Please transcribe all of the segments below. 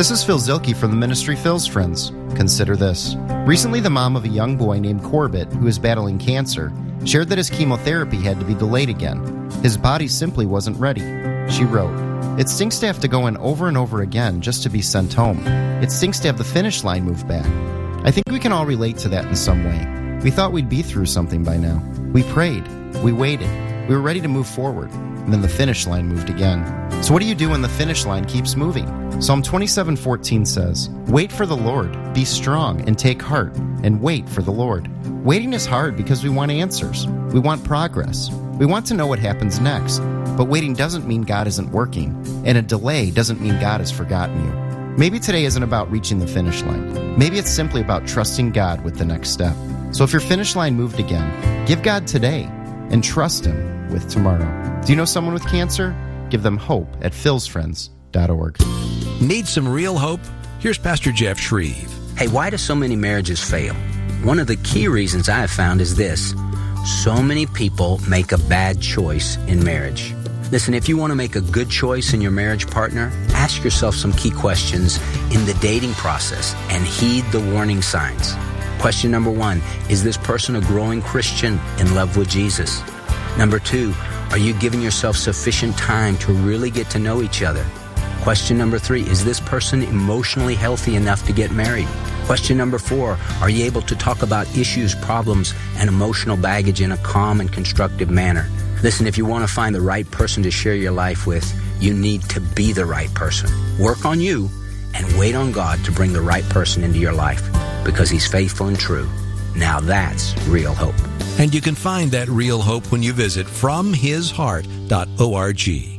This is Phil Zilke from the ministry Phil's Friends. Consider this. Recently, the mom of a young boy named Corbett, who is battling cancer, shared that his chemotherapy had to be delayed again. His body simply wasn't ready. She wrote, "It stinks to have to go in over and over again just to be sent home. It stinks to have the finish line moved back." I think we can all relate to that in some way. We thought we'd be through something by now. We prayed. We waited. We were ready to move forward. And then the finish line moved again. So what do you do when the finish line keeps moving? Psalm 27:14 says, "Wait for the Lord, be strong, and take heart, and wait for the Lord." Waiting is hard because we want answers. We want progress. We want to know what happens next. But waiting doesn't mean God isn't working, and a delay doesn't mean God has forgotten you. Maybe today isn't about reaching the finish line. Maybe it's simply about trusting God with the next step. So if your finish line moved again, give God today and trust Him with tomorrow. Do you know someone with cancer? Give them hope at philsfriends.org. Need some real hope? Here's Pastor Jeff Shreve. Hey, why do so many marriages fail? One of the key reasons I have found is this. So many people make a bad choice in marriage. Listen, if you want to make a good choice in your marriage partner, ask yourself some key questions in the dating process and heed the warning signs. Question number 1, is this person a growing Christian in love with Jesus? Number 2, are you giving yourself sufficient time to really get to know each other? Question number 3, is this person emotionally healthy enough to get married? Question number 4, are you able to talk about issues, problems, and emotional baggage in a calm and constructive manner? Listen, if you want to find the right person to share your life with, you need to be the right person. Work on you and wait on God to bring the right person into your life because He's faithful and true. Now that's real hope. And you can find that real hope when you visit FromHisHeart.org.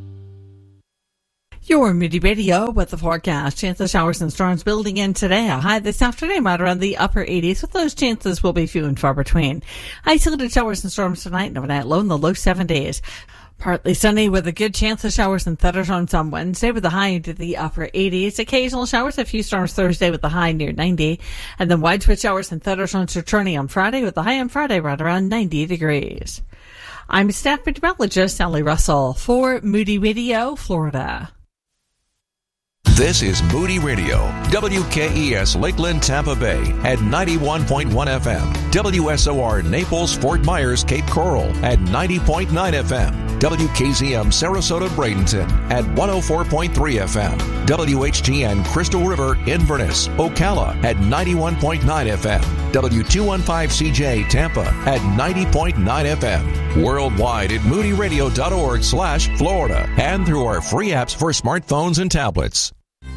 Your Moody Radio with the forecast. Chance of showers and storms building in today. A high this afternoon right around the upper 80s, but those chances will be few and far between. Isolated showers and storms tonight and overnight low in the low 70s. Partly sunny with a good chance of showers and thunderstorms on Wednesday with the high into the upper 80s. Occasional showers, a few storms Thursday with the high near 90. And then widespread showers and thunderstorms returning on Friday with the high on Friday right around 90 degrees. I'm staff meteorologist Sally Russell for Moody Radio, Florida. This is Moody Radio, WKES Lakeland, Tampa Bay at 91.1 FM, WSOR Naples, Fort Myers, Cape Coral at 90.9 FM, WKZM Sarasota, Bradenton at 104.3 FM, WHGN Crystal River, Inverness, Ocala at 91.9 FM, W215CJ Tampa at 90.9 FM, worldwide at moodyradio.org/Florida and through our free apps for smartphones and tablets.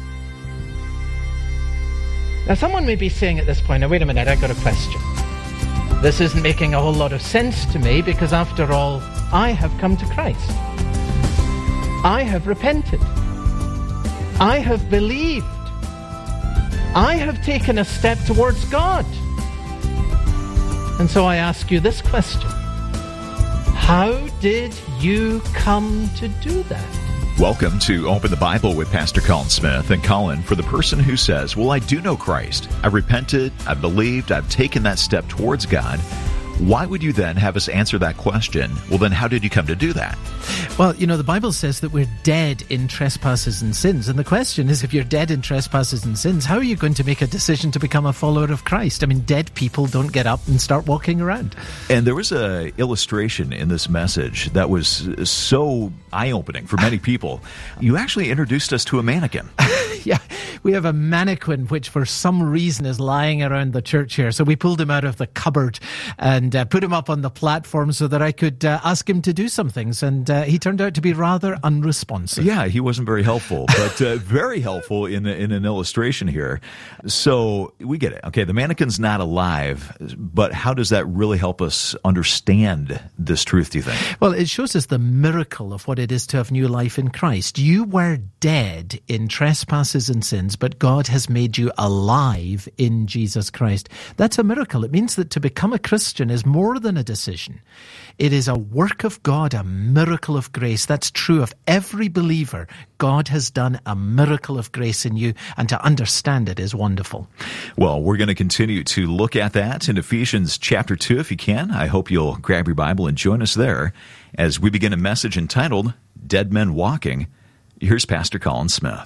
Now, someone may be saying at this point, now wait a minute, I got a question. This isn't making a whole lot of sense to me because after all, I have come to Christ. I have repented. I have believed. I have taken a step towards God. And so I ask you this question. How did you come to do that? Welcome to Open the Bible with Pastor Colin Smith. And Colin, for the person who says, well, I do know Christ. I've repented, I've believed, I've taken that step towards God. Why would you then have us answer that question? Well, then how did you come to do that? Well, you know, the Bible says that we're dead in trespasses and sins. And the question is, if you're dead in trespasses and sins, how are you going to make a decision to become a follower of Christ? I mean, dead people don't get up and start walking around. And there was an illustration in this message that was so eye-opening for many people. You actually introduced us to a mannequin. Yeah, we have a mannequin which for some reason is lying around the church here. So we pulled him out of the cupboard and put him up on the platform so that I could ask him to do some things. And he turned out to be rather unresponsive. Yeah, he wasn't very helpful, but very helpful in an illustration here. So we get it. Okay, the mannequin's not alive, but how does that really help us understand this truth, do you think? Well, it shows us the miracle of what it is to have new life in Christ. You were dead in trespasses and sins, but God has made you alive in Jesus Christ. That's a miracle. It means that to become a Christian is more than a decision. It is a work of God, a miracle of grace. That's true of every believer. God has done a miracle of grace in you, and to understand it is wonderful. Well, we're going to continue to look at that in Ephesians chapter 2, if you can. I hope you'll grab your Bible and join us there as we begin a message entitled Dead Men Walking. Here's Pastor Colin Smith.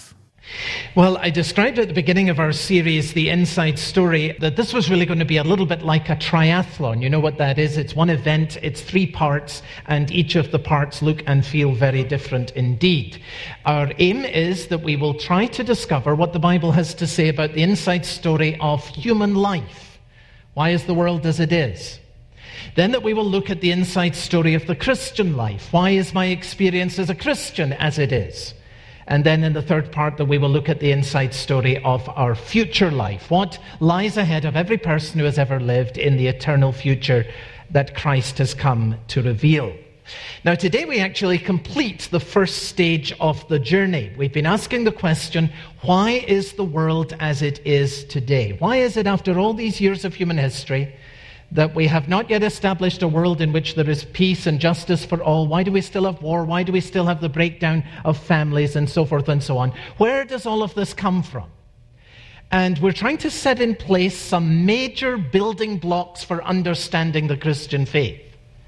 Well, I described at the beginning of our series, The Inside Story, that this was really going to be a little bit like a triathlon. You know what that is? It's one event, it's 3 parts, and each of the parts look and feel very different indeed. Our aim is that we will try to discover what the Bible has to say about the inside story of human life. Why is the world as it is? Then that we will look at the inside story of the Christian life. Why is my experience as a Christian as it is? And then in the third part that we will look at the inside story of our future life. What lies ahead of every person who has ever lived in the eternal future that Christ has come to reveal. Now today we actually complete the first stage of the journey. We've been asking the question, why is the world as it is today? Why is it after all these years of human history that we have not yet established a world in which there is peace and justice for all? Why do we still have war? Why do we still have the breakdown of families and so forth and so on? Where does all of this come from? And we're trying to set in place some major building blocks for understanding the Christian faith.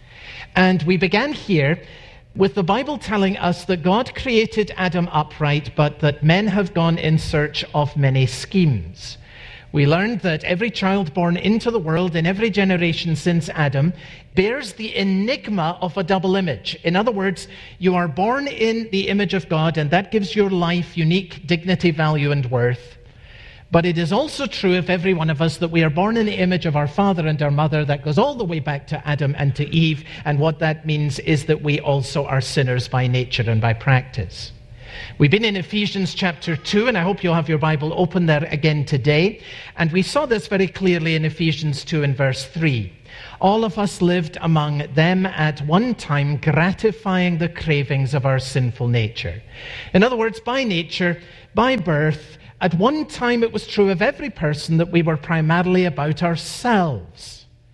And we began here with the Bible telling us that God created Adam upright, but that men have gone in search of many schemes. We learned that every child born into the world in every generation since Adam bears the enigma of a double image. In other words, you are born in the image of God, and that gives your life unique dignity, value, and worth. But it is also true of every one of us that we are born in the image of our father and our mother. That goes all the way back to Adam and to Eve. And what that means is that we also are sinners by nature and by practice. We've been in Ephesians chapter 2, and I hope you'll have your Bible open there again today. And we saw this very clearly in Ephesians 2 and verse 3. All of us lived among them at one time, gratifying the cravings of our sinful nature. In other words, by nature, by birth, at one time it was true of every person that we were primarily about ourselves.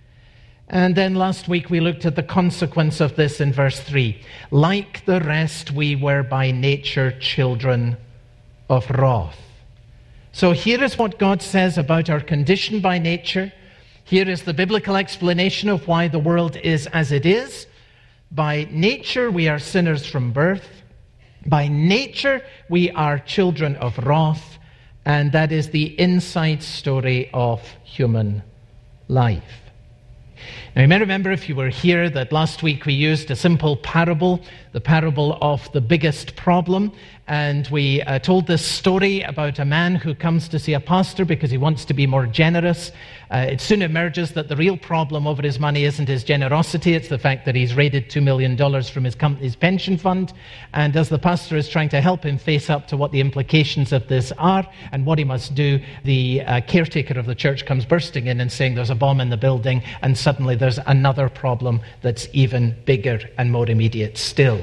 And then last week we looked at the consequence of this in verse 3. Like the rest, we were by nature children of wrath. So here is what God says about our condition by nature. Here is the biblical explanation of why the world is as it is. By nature, we are sinners from birth. By nature, we are children of wrath. And that is the inside story of human life. Now, you may remember, if you were here, that last week we used a simple parable, the parable of the biggest problem. And we told this story about a man who comes to see a pastor because he wants to be more generous. It soon emerges that the real problem over his money isn't his generosity, it's the fact that he's raided $2 million from his company's pension fund. And as the pastor is trying to help him face up to what the implications of this are and what he must do, the caretaker of the church comes bursting in and saying there's a bomb in the building, and suddenly there's another problem that's even bigger and more immediate still.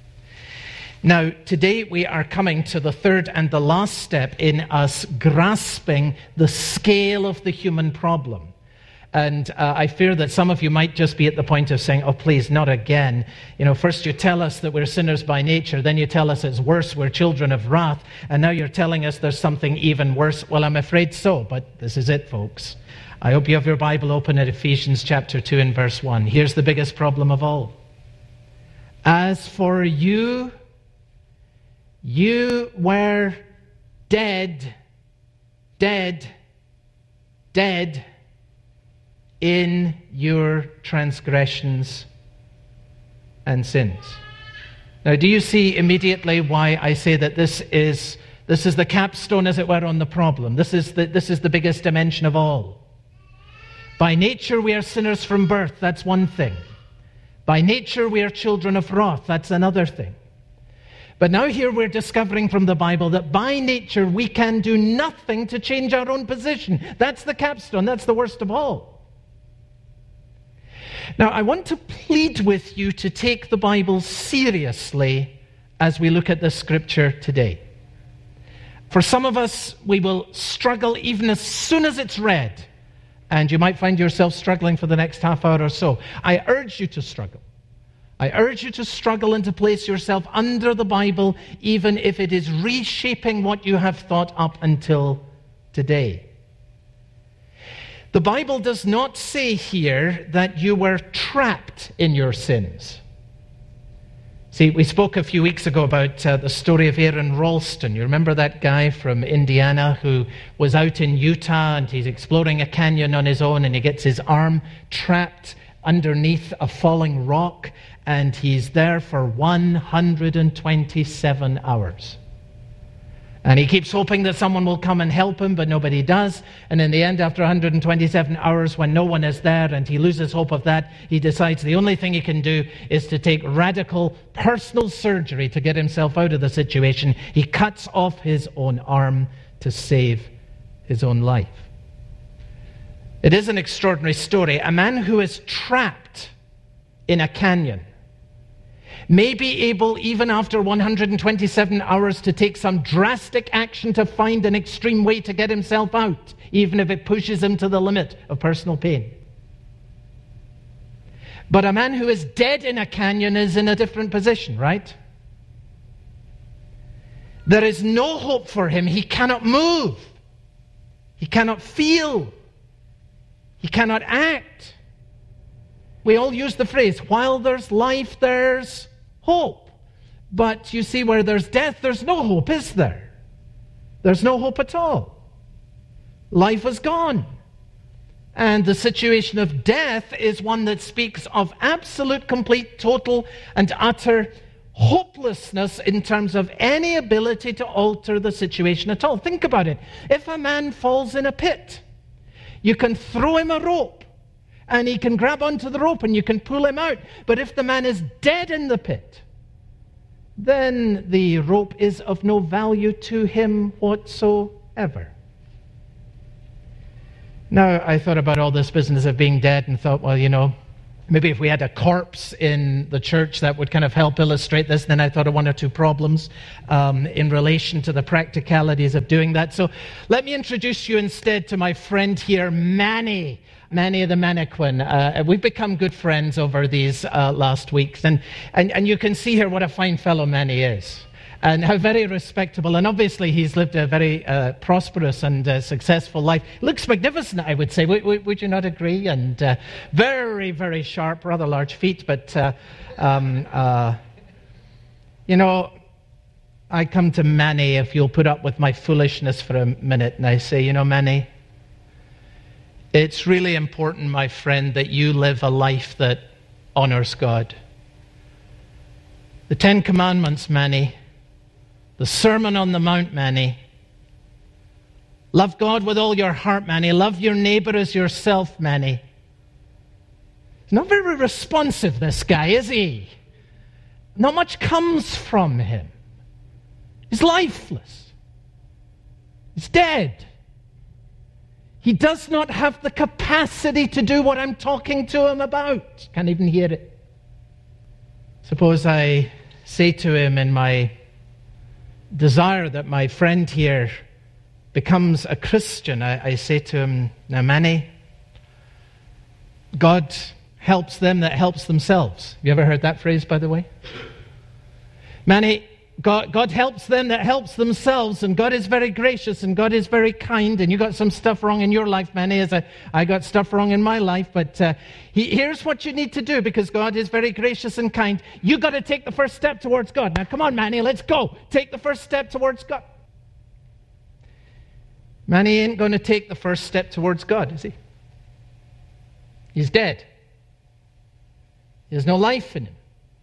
Now, today we are coming to the third and the last step in us grasping the scale of the human problem. And I fear that some of you might just be at the point of saying, oh, please, not again. You know, first you tell us that we're sinners by nature, then you tell us it's worse, we're children of wrath, and now you're telling us there's something even worse. Well, I'm afraid so, but this is it, folks. I hope you have your Bible open at Ephesians chapter 2 and verse 1. Here's the biggest problem of all. As for you, you were dead in your transgressions and sins. Now, do you see immediately why I say that this is the capstone, as it were, on the problem? This is the biggest dimension of all. By nature, we are sinners from birth. That's one thing. By nature, we are children of wrath. That's another thing. But now here we're discovering from the Bible that by nature we can do nothing to change our own position. That's the capstone. That's the worst of all. Now, I want to plead with you to take the Bible seriously as we look at this scripture today. For some of us, we will struggle even as soon as it's read. And you might find yourself struggling for the next half hour or so. I urge you to struggle. I urge you to struggle and to place yourself under the Bible, even if it is reshaping what you have thought up until today. The Bible does not say here that you were trapped in your sins. See, we spoke a few weeks ago about the story of Aaron Ralston. You remember that guy from Indiana who was out in Utah and he's exploring a canyon on his own and he gets his arm trapped underneath a falling rock and he's there for 127 hours. And he keeps hoping that someone will come and help him, but nobody does. And in the end, after 127 hours, when no one is there and he loses hope of that, he decides the only thing he can do is to take radical personal surgery to get himself out of the situation. He cuts off his own arm to save his own life. It is an extraordinary story. A man who is trapped in a canyon may be able, even after 127 hours, to take some drastic action to find an extreme way to get himself out, even if it pushes him to the limit of personal pain. But a man who is dead in a canyon is in a different position, right? There is no hope for him. He cannot move. He cannot feel. He cannot act. We all use the phrase, while there's life, there's hope. But you see, where there's death, there's no hope, is there? There's no hope at all. Life is gone. And the situation of death is one that speaks of absolute, complete, total, and utter hopelessness in terms of any ability to alter the situation at all. Think about it. If a man falls in a pit, you can throw him a rope, and he can grab onto the rope and you can pull him out. But if the man is dead in the pit, then the rope is of no value to him whatsoever. Now, I thought about all this business of being dead and thought, well, you know, maybe if we had a corpse in the church that would kind of help illustrate this. Then I thought of one or two problems in relation to the practicalities of doing that. So let me introduce you instead to my friend here, Manny the Mannequin. We've become good friends over these last weeks. And you can see here what a fine fellow Manny is. And how very respectable. And obviously he's lived a very prosperous and successful life. Looks magnificent, I would say. Would you not agree? And very, very sharp, rather large feet. But, you know, I come to Manny, if you'll put up with my foolishness for a minute. And I say, you know, Manny, it's really important, my friend, that you live a life that honors God. The 10 Commandments, Manny. The Sermon on the Mount, Manny. Love God with all your heart, Manny. Love your neighbor as yourself, Manny. He's not very responsive, this guy, is he? Not much comes from him. He's lifeless. He's dead. He does not have the capacity to do what I'm talking to him about. Can't even hear it. Suppose I say to him in my desire that my friend here becomes a Christian, I say to him, now Manny, God helps them that helps themselves. Have you ever heard that phrase, by the way? Manny, God helps them that helps themselves, and God is very gracious, and God is very kind, and you got some stuff wrong in your life, Manny, as I got stuff wrong in my life, but here's what you need to do, because God is very gracious and kind. You got to take the first step towards God. Now, come on, Manny, let's go. Take the first step towards God. Manny ain't going to take the first step towards God, is he? He's dead. There's no life in him.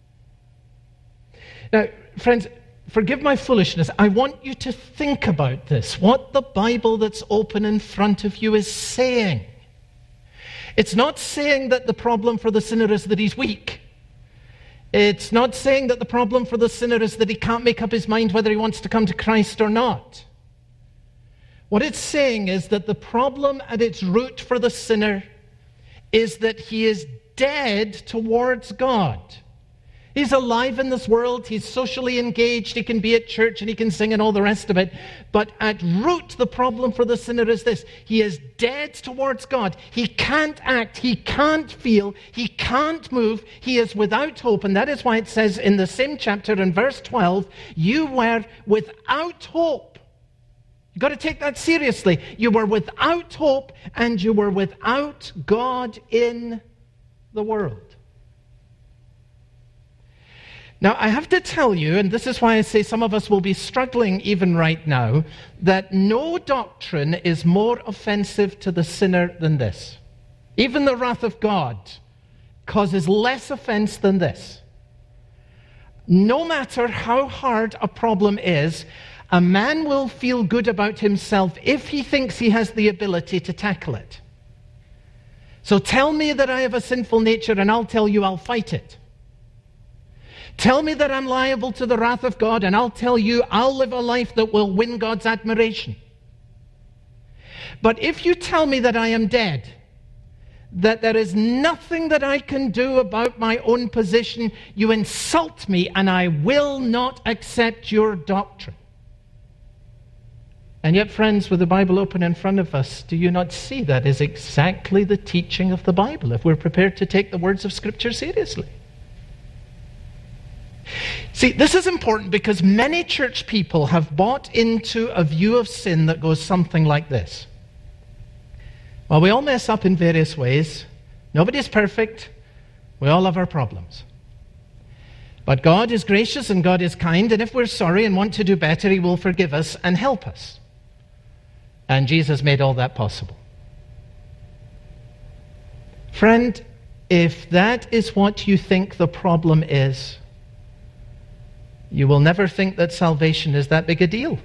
Now, friends, forgive my foolishness. I want you to think about this. What the Bible that's open in front of you is saying. It's not saying that the problem for the sinner is that he's weak. It's not saying that the problem for the sinner is that he can't make up his mind whether he wants to come to Christ or not. What it's saying is that the problem at its root for the sinner is that he is dead towards God. He's alive in this world, he's socially engaged, he can be at church and he can sing and all the rest of it. But at root, the problem for the sinner is this. He is dead towards God. He can't act, he can't feel, he can't move, he is without hope. And that is why it says in the same chapter in verse 12, you were without hope. You've got to take that seriously. You were without hope and you were without God in the world. Now, I have to tell you, and this is why I say some of us will be struggling even right now, that no doctrine is more offensive to the sinner than this. Even the wrath of God causes less offense than this. No matter how hard a problem is, a man will feel good about himself if he thinks he has the ability to tackle it. So tell me that I have a sinful nature and I'll tell you I'll fight it. Tell me that I'm liable to the wrath of God, and I'll tell you I'll live a life that will win God's admiration. But if you tell me that I am dead, that there is nothing that I can do about my own position, you insult me, and I will not accept your doctrine. And yet, friends, with the Bible open in front of us, do you not see that is exactly the teaching of the Bible, if we're prepared to take the words of Scripture seriously? See, this is important because many church people have bought into a view of sin that goes something like this. Well, we all mess up in various ways. Nobody's perfect. We all have our problems. But God is gracious and God is kind, and if we're sorry and want to do better, He will forgive us and help us. And Jesus made all that possible. Friend, if that is what you think the problem is, you will never think that salvation is that big a deal.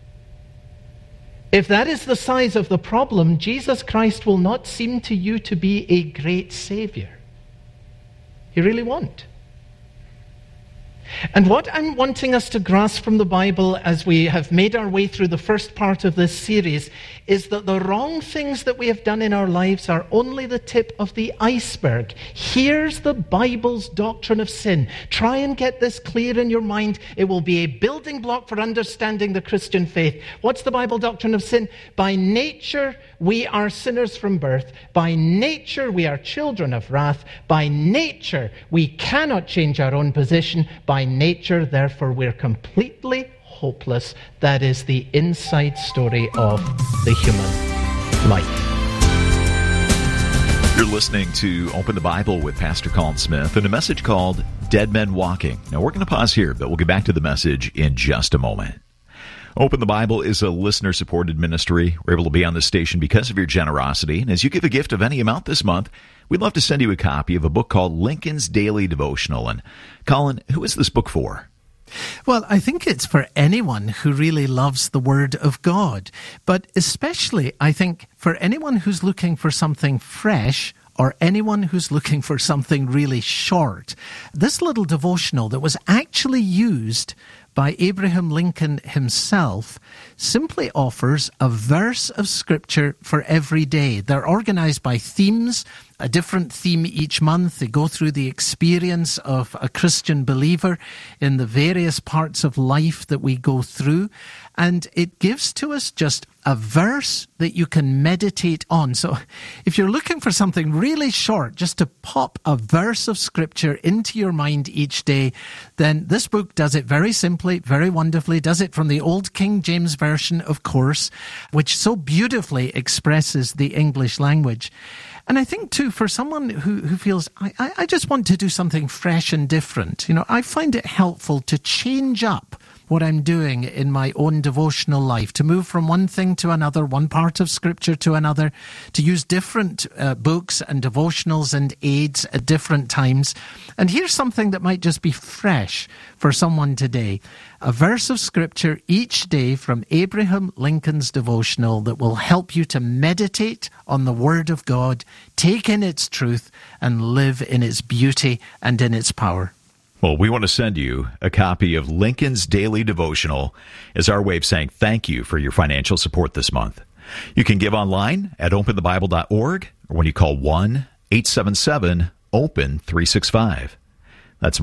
If that is the size of the problem, Jesus Christ will not seem to you to be a great Savior. He really won't. And what I'm wanting us to grasp from the Bible as we have made our way through the first part of this series is that the wrong things that we have done in our lives are only the tip of the iceberg. Here's the Bible's doctrine of sin. Try and get this clear in your mind. It will be a building block for understanding the Christian faith. What's the Bible doctrine of sin? By nature, we are sinners from birth. By nature, we are children of wrath. By nature, we cannot change our own position. By nature, therefore, we're completely hopeless. That is the inside story of the human life. You're listening to Open the Bible with Pastor Colin Smith and a message called Dead Men Walking. Now, we're going to pause here, but we'll get back to the message in just a moment. Open the Bible is a listener-supported ministry. We're able to be on this station because of your generosity. And as you give a gift of any amount this month, we'd love to send you a copy of a book called Lincoln's Daily Devotional. And Colin, who is this book for? Well, I think it's for anyone who really loves the Word of God. But especially, I think, for anyone who's looking for something fresh or anyone who's looking for something really short. This little devotional that was actually used by Abraham Lincoln himself simply offers a verse of Scripture for every day. They're organized by themes, a different theme each month. They go through the experience of a Christian believer in the various parts of life that we go through. And it gives to us just a verse that you can meditate on. So if you're looking for something really short, just to pop a verse of Scripture into your mind each day, then this book does it very simply, very wonderfully, does it from the Old King James Version, of course, which so beautifully expresses the English language. And I think, too, for someone who feels, I just want to do something fresh and different, I find it helpful to change up what I'm doing in my own devotional life, to move from one thing to another, one part of Scripture to another, to use different books and devotionals and aids at different times. And here's something that might just be fresh for someone today. A verse of Scripture each day from Abraham Lincoln's devotional that will help you to meditate on the Word of God, take in its truth, and live in its beauty and in its power. Well, we want to send you a copy of Lincoln's Daily Devotional as our way of saying thank you for your financial support this month. You can give online at openthebible.org or when you call 1-877-OPEN-365. That's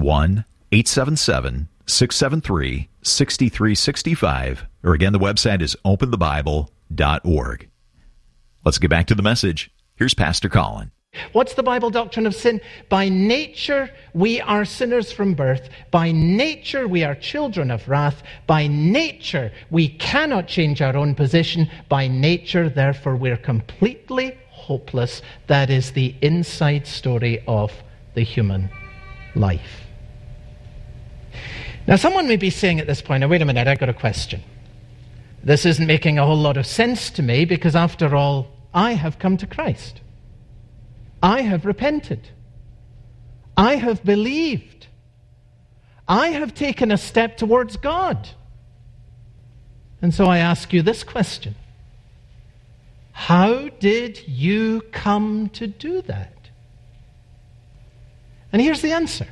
1-877-673-6365. Or again, the website is openthebible.org. Let's get back to the message. Here's Pastor Colin. What's the Bible doctrine of sin? By nature, we are sinners from birth. By nature, we are children of wrath. By nature, we cannot change our own position. By nature, therefore, we're completely hopeless. That is the inside story of the human life. Now, someone may be saying at this point, now wait a minute, I've got a question. This isn't making a whole lot of sense to me because, after all, I have come to Christ. I have repented. I have believed. I have taken a step towards God. And so I ask you this question. How did you come to do that? And here's the answer.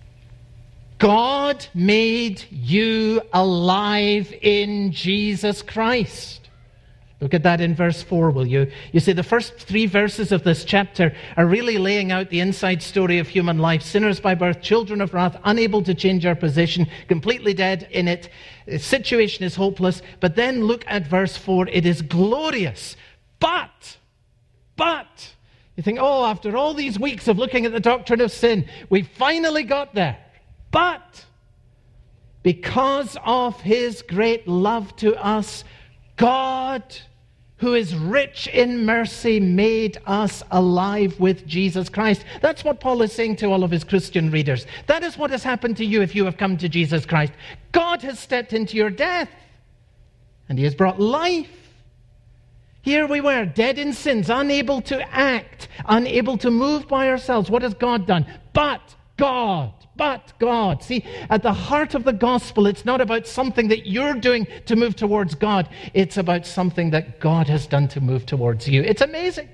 God made you alive in Jesus Christ. Look at that in verse 4, will you? You see, the first 3 verses of this chapter are really laying out the inside story of human life. Sinners by birth, children of wrath, unable to change our position, completely dead in it. The situation is hopeless. But then look at verse 4. It is glorious. But, you think, oh, after all these weeks of looking at the doctrine of sin, we finally got there. But because of his great love to us, God, who is rich in mercy, made us alive with Jesus Christ. That's what Paul is saying to all of his Christian readers. That is what has happened to you if you have come to Jesus Christ. God has stepped into your death, and he has brought life. Here we were, dead in sins, unable to act, unable to move by ourselves. What has God done? But God. See, at the heart of the gospel, it's not about something that you're doing to move towards God. It's about something that God has done to move towards you. It's amazing.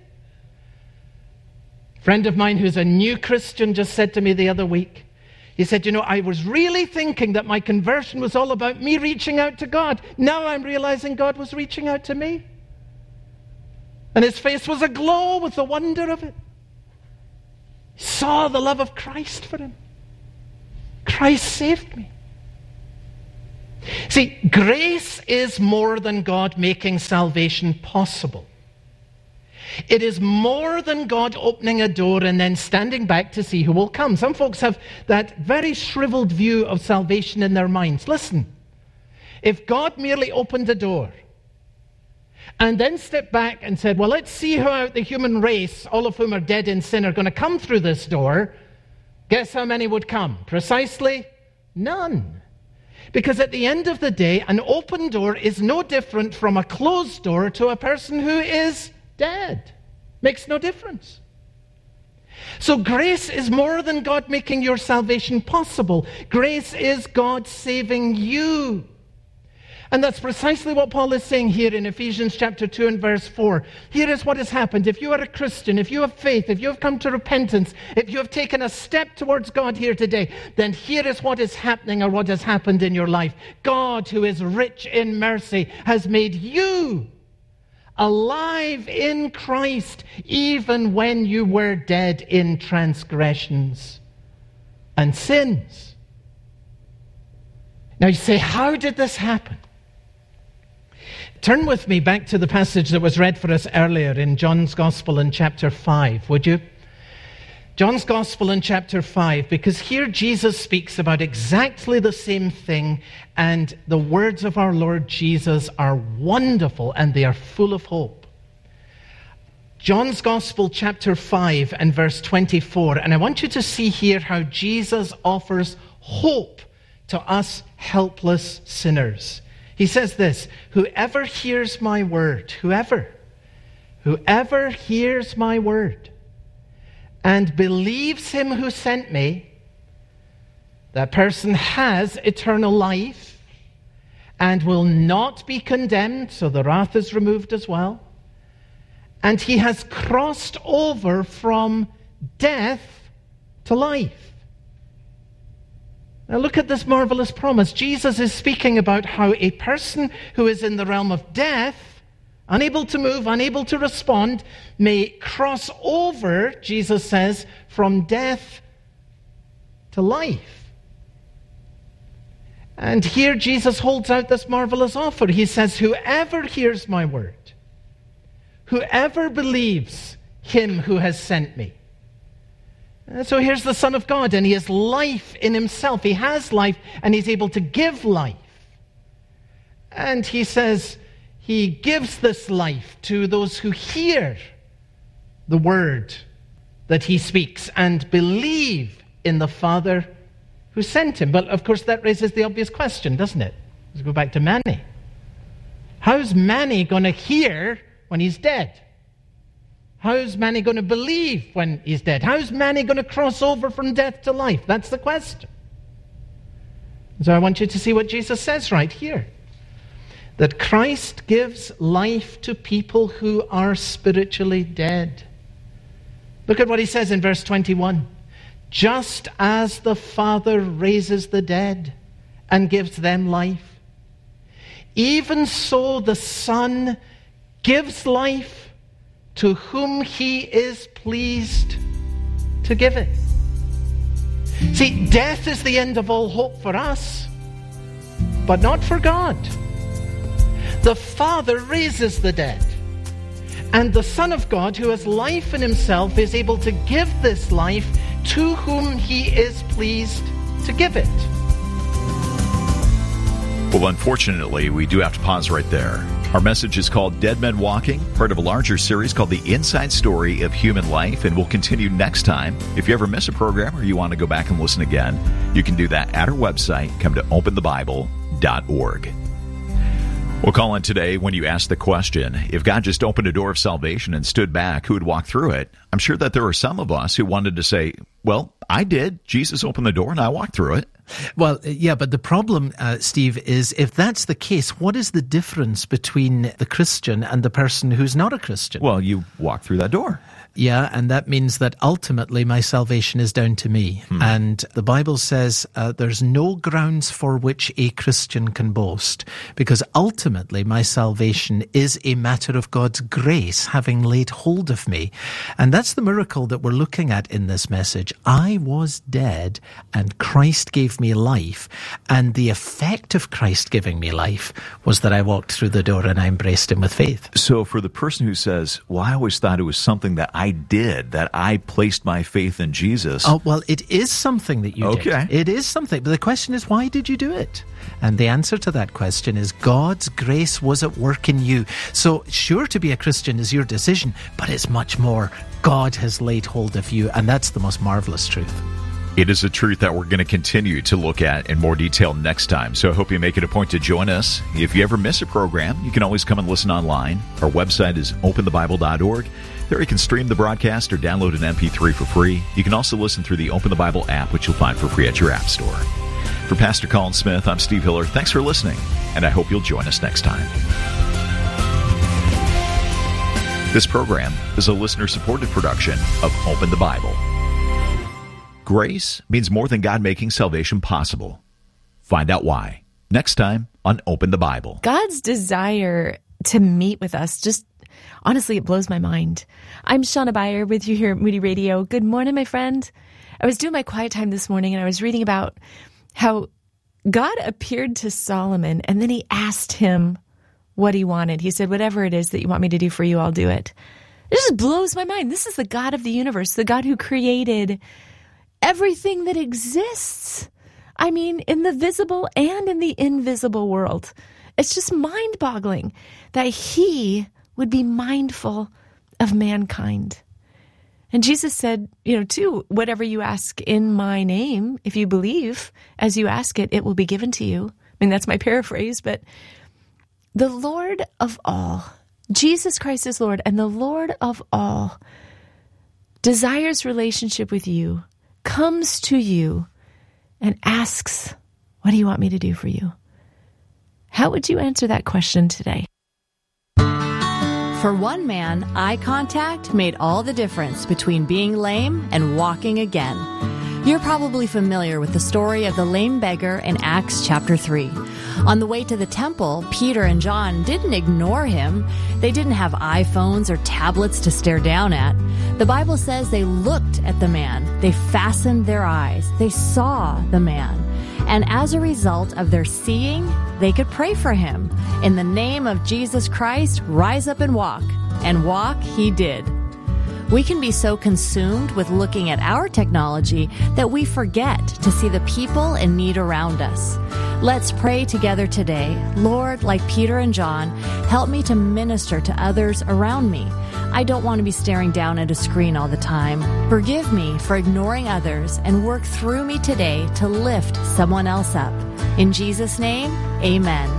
A friend of mine who's a new Christian just said to me the other week, he said, I was really thinking that my conversion was all about me reaching out to God. Now I'm realizing God was reaching out to me. And his face was aglow with the wonder of it. He saw the love of Christ for him. Christ saved me. See, grace is more than God making salvation possible. It is more than God opening a door and then standing back to see who will come. Some folks have that very shriveled view of salvation in their minds. Listen, if God merely opened a door and then stepped back and said, well, let's see how the human race, all of whom are dead in sin, are going to come through this door, guess how many would come? Precisely none. Because at the end of the day, an open door is no different from a closed door to a person who is dead. Makes no difference. So grace is more than God making your salvation possible. Grace is God saving you. And that's precisely what Paul is saying here in Ephesians chapter 2 and verse 4. Here is what has happened. If you are a Christian, if you have faith, if you have come to repentance, if you have taken a step towards God here today, then here is what is happening or what has happened in your life. God, who is rich in mercy, has made you alive in Christ, even when you were dead in transgressions and sins. Now you say, how did this happen? Turn with me back to the passage that was read for us earlier in John's Gospel in chapter 5, would you? John's Gospel in chapter 5, because here Jesus speaks about exactly the same thing, and the words of our Lord Jesus are wonderful and they are full of hope. John's Gospel chapter 5 and verse 24, and I want you to see here how Jesus offers hope to us helpless sinners. He says this, whoever hears my word, whoever hears my word and believes him who sent me, that person has eternal life and will not be condemned, so the wrath is removed as well. And he has crossed over from death to life. Now look at this marvelous promise. Jesus is speaking about how a person who is in the realm of death, unable to move, unable to respond, may cross over, Jesus says, from death to life. And here Jesus holds out this marvelous offer. He says, whoever hears my word, whoever believes him who has sent me. So here's the Son of God, and he has life in himself. He has life, and he's able to give life. And he says he gives this life to those who hear the word that he speaks and believe in the Father who sent him. But of course that raises the obvious question, doesn't it? Let's go back to Manny. How's Manny going to hear when he's dead? How's Manny going to believe when he's dead? How's Manny going to cross over from death to life? That's the question. So I want you to see what Jesus says right here. That Christ gives life to people who are spiritually dead. Look at what he says in verse 21. Just as the Father raises the dead and gives them life, even so the Son gives life to whom he is pleased to give it. See, death is the end of all hope for us, but not for God. The Father raises the dead, and the Son of God, who has life in himself, is able to give this life to whom he is pleased to give it. Well, unfortunately, we do have to pause right there. Our message is called Dead Men Walking, part of a larger series called The Inside Story of Human Life, and we'll continue next time. If you ever miss a program or you want to go back and listen again, you can do that at our website. Come to openthebible.org. We'll call in today when you ask the question, if God just opened a door of salvation and stood back, who would walk through it? I'm sure that there are some of us who wanted to say, well, I did. Jesus opened the door and I walked through it. Well, yeah, but the problem, Steve, is if that's the case, what is the difference between the Christian and the person who's not a Christian? Well, you walk through that door. Yeah, and that means that ultimately my salvation is down to me. And the Bible says there's no grounds for which a Christian can boast, because ultimately my salvation is a matter of God's grace having laid hold of me. And that's the miracle that we're looking at in this message. I was dead and Christ gave me life. And the effect of Christ giving me life was that I walked through the door and I embraced him with faith. So for the person who says, well, I always thought it was something that I did, that I placed my faith in Jesus. Oh, well, it is something that you did. It is something. But the question is, why did you do it? And the answer to that question is God's grace was at work in you. So sure, to be a Christian is your decision, but it's much more. God has laid hold of you, and that's the most marvelous truth. It is a truth that we're going to continue to look at in more detail next time. So I hope you make it a point to join us. If you ever miss a program, you can always come and listen online. Our website is openthebible.org. There you can stream the broadcast or download an MP3 for free. You can also listen through the Open the Bible app, which you'll find for free at your app store. For Pastor Colin Smith, I'm Steve Hiller. Thanks for listening, and I hope you'll join us next time. This program is a listener-supported production of Open the Bible. Grace means more than God making salvation possible. Find out why next time on Open the Bible. God's desire to meet with us, just honestly, it blows my mind. I'm Shauna Beyer with you here at Moody Radio. Good morning, my friend. I was doing my quiet time this morning and I was reading about how God appeared to Solomon and then he asked him what he wanted. He said, whatever it is that you want me to do for you, I'll do it. It just blows my mind. This is the God of the universe, the God who created everything that exists. I mean, in the visible and in the invisible world. It's just mind-boggling that he would be mindful of mankind. And Jesus said, too, whatever you ask in my name, if you believe as you ask it, it will be given to you. I mean, that's my paraphrase, but the Lord of all, Jesus Christ is Lord, and the Lord of all desires relationship with you, comes to you and asks, what do you want me to do for you? How would you answer that question today? For one man, eye contact made all the difference between being lame and walking again. You're probably familiar with the story of the lame beggar in Acts chapter 3. On the way to the temple, Peter and John didn't ignore him. They didn't have iPhones or tablets to stare down at. The Bible says they looked at the man. They fastened their eyes. They saw the man. And as a result of their seeing, they could pray for him. In the name of Jesus Christ, rise up and walk. And walk he did. We can be so consumed with looking at our technology that we forget to see the people in need around us. Let's pray together today. Lord, like Peter and John, help me to minister to others around me. I don't want to be staring down at a screen all the time. Forgive me for ignoring others and work through me today to lift someone else up. In Jesus' name, amen.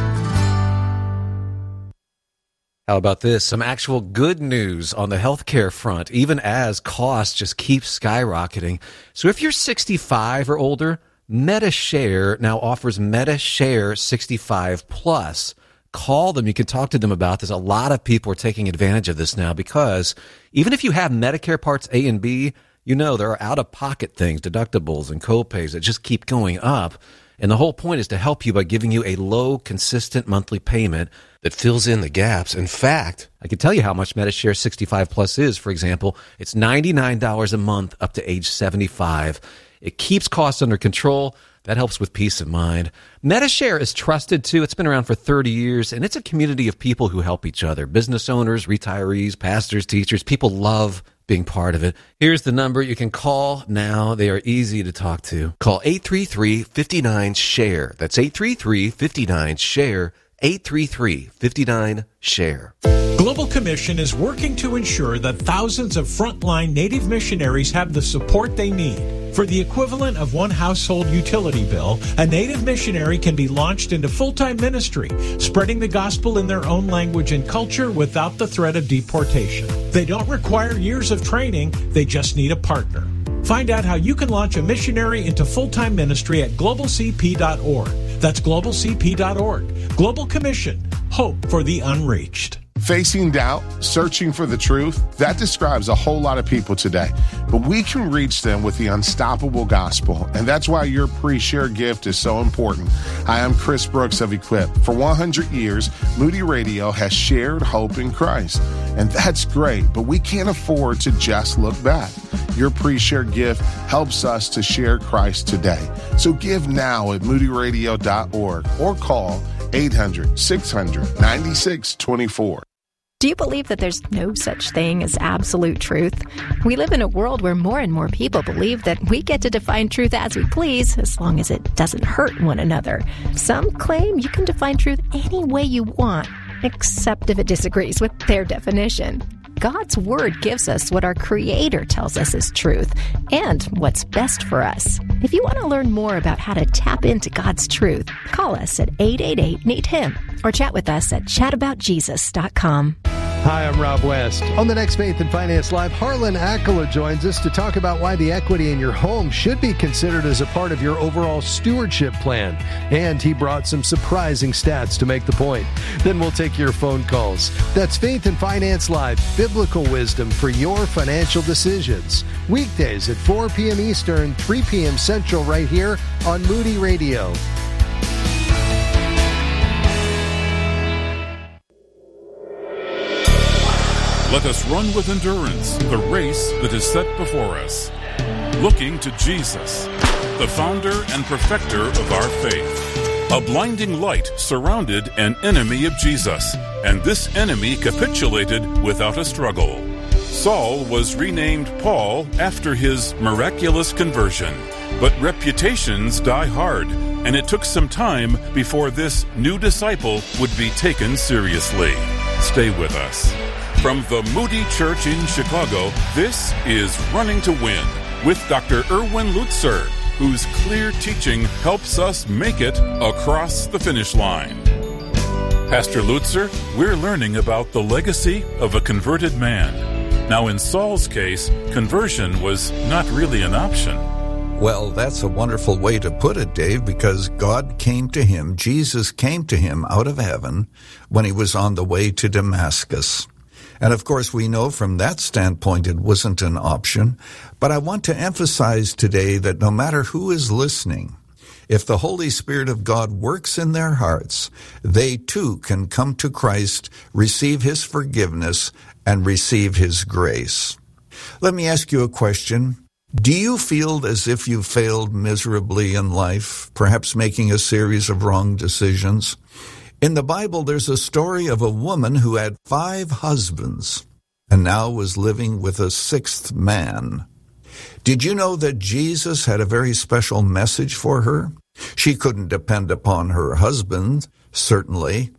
How about this? Some actual good news on the healthcare front, even as costs just keep skyrocketing. So if you're 65 or older, MediShare now offers MediShare 65 Plus. Call them. You can talk to them about this. A lot of people are taking advantage of this now because even if you have Medicare Parts A and B, you know there are out-of-pocket things, deductibles and co-pays that just keep going up. And the whole point is to help you by giving you a low, consistent monthly payment that fills in the gaps. In fact, I can tell you how much MediShare 65 Plus is. For example, it's $99 a month up to age 75. It keeps costs under control. That helps with peace of mind. MediShare is trusted, too. It's been around for 30 years, and it's a community of people who help each other. Business owners, retirees, pastors, teachers. People love being part of it. Here's the number you can call now. They are easy to talk to. Call 833-59-SHARE. That's 833-59-SHARE. 833-59-SHARE. Global Commission is working to ensure that thousands of frontline Native missionaries have the support they need. For the equivalent of one household utility bill, a Native missionary can be launched into full-time ministry, spreading the gospel in their own language and culture without the threat of deportation. They don't require years of training, they just need a partner. Find out how you can launch a missionary into full-time ministry at globalcp.org. That's globalcp.org. Global Commission. Hope for the unreached. Facing doubt, searching for the truth, that describes a whole lot of people today. But we can reach them with the unstoppable gospel, and that's why your pre-share gift is so important. Hi, I'm Chris Brooks of Equip. For 100 years, Moody Radio has shared hope in Christ, and that's great, but we can't afford to just look back. Your pre-share gift helps us to share Christ today. So give now at moodyradio.org or call 800-600-9624. Do you believe that there's no such thing as absolute truth? We live in a world where more and more people believe that we get to define truth as we please, as long as it doesn't hurt one another. Some claim you can define truth any way you want, except if it disagrees with their definition. God's Word gives us what our Creator tells us is truth and what's best for us. If you want to learn more about how to tap into God's truth, call us at 888-NEED-HIM or chat with us at chataboutjesus.com. Hi, I'm Rob West. On the next Faith and Finance Live, Harlan Ackler joins us to talk about why the equity in your home should be considered as a part of your overall stewardship plan. And he brought some surprising stats to make the point. Then we'll take your phone calls. That's Faith and Finance Live, biblical wisdom for your financial decisions. Weekdays at 4 p.m. Eastern, 3 p.m. Central, right here on Moody Radio. Let us run with endurance the race that is set before us, looking to Jesus, the founder and perfecter of our faith. A blinding light surrounded an enemy of Jesus, and this enemy capitulated without a struggle. Saul was renamed Paul after his miraculous conversion, but reputations die hard, and it took some time before this new disciple would be taken seriously. Stay with us. From the Moody Church in Chicago, this is Running to Win with Dr. Erwin Lutzer, whose clear teaching helps us make it across the finish line. Pastor Lutzer, we're learning about the legacy of a converted man. Now, in Saul's case, conversion was not really an option. Well, that's a wonderful way to put it, Dave, because God came to him, Jesus came to him out of heaven when he was on the way to Damascus. And of course, we know from that standpoint it wasn't an option. But I want to emphasize today that no matter who is listening, if the Holy Spirit of God works in their hearts, they too can come to Christ, receive his forgiveness, and receive his grace. Let me ask you a question. Do you feel as if you failed miserably in life, perhaps making a series of wrong decisions? In the Bible, there's a story of a woman who had 5 husbands and now was living with a 6th man. Did you know that Jesus had a very special message for her? She couldn't depend upon her husband, certainly,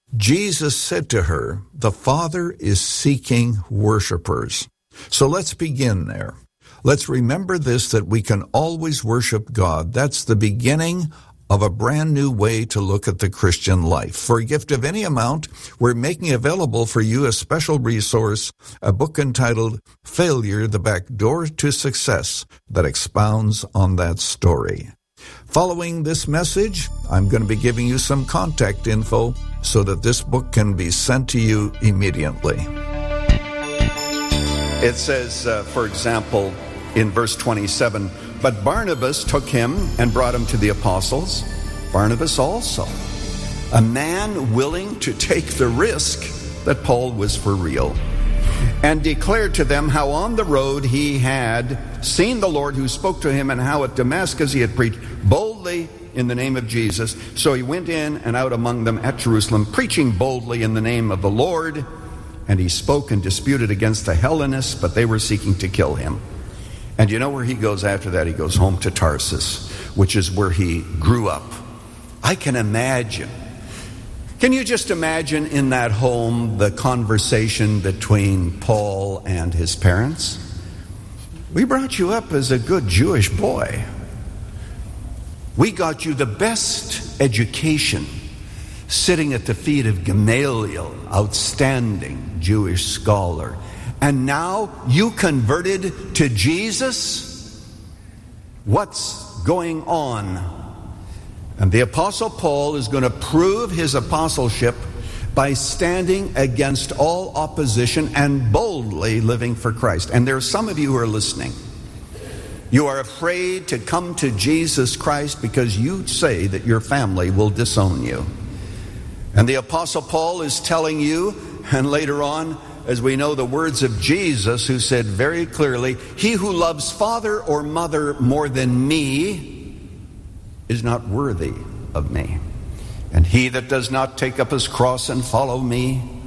Jesus said to her, "The Father is seeking worshipers." So let's begin there. Let's remember this, that we can always worship God. That's the beginning of a brand new way to look at the Christian life. For a gift of any amount, we're making available for you a special resource, a book entitled Failure, the Back Door to Success, that expounds on that story. Following this message, I'm going to be giving you some contact info so that this book can be sent to you immediately. It says, for example, in verse 27, "But Barnabas took him and brought him to the apostles." Barnabas also, a man willing to take the risk that Paul was for real, "and declared to them how on the road he had seen the Lord who spoke to him, and how at Damascus he had preached boldly in the name of Jesus. So he went in and out among them at Jerusalem, preaching boldly in the name of the Lord. And he spoke and disputed against the Hellenists, but they were seeking to kill him." And you know where he goes after that? He goes home to Tarsus, which is where he grew up. I can imagine. Can you just imagine in that home the conversation between Paul and his parents? "We brought you up as a good Jewish boy. We got you the best education, sitting at the feet of Gamaliel, outstanding Jewish scholar. And now you converted to Jesus? What's going on?" And the Apostle Paul is going to prove his apostleship by standing against all opposition and boldly living for Christ. And there are some of you who are listening. You are afraid to come to Jesus Christ because you say that your family will disown you. And the Apostle Paul is telling you, and later on, as we know the words of Jesus, who said very clearly, "He who loves father or mother more than me is not worthy of me. And he that does not take up his cross and follow me